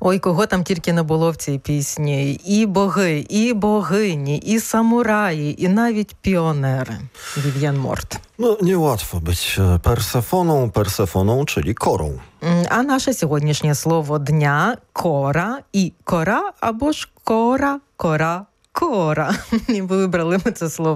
Ой, кого там тільки не було в цій пісні. І боги, і богині, і самураї, і навіть піонери. Вів'ян Морт. No, niełatwo być Persefoną, czyli korą. А наше сьогоднішнє слово дня – кора і кора, або ж кора. І вибрали ми це слово